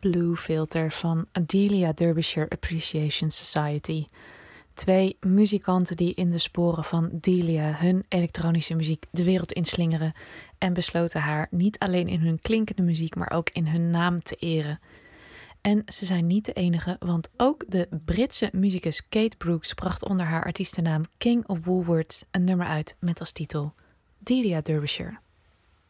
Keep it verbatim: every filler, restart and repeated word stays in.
Blue Filter van Delia Derbyshire Appreciation Society. Twee muzikanten die in de sporen van Delia hun elektronische muziek de wereld inslingeren en besloten haar niet alleen in hun klinkende muziek, maar ook in hun naam te eren. En ze zijn niet de enige, want ook de Britse muzikus Kate Brooks bracht onder haar artiestennaam King of Woolworths een nummer uit met als titel Delia Derbyshire.